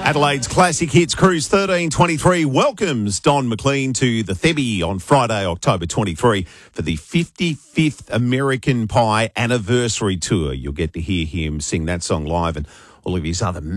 Adelaide's Classic Hits Cruise 1323 welcomes Don McLean to the Thebby on Friday, October 23 for the 55th American Pie Anniversary Tour. You'll get to hear him sing that song live and all of his other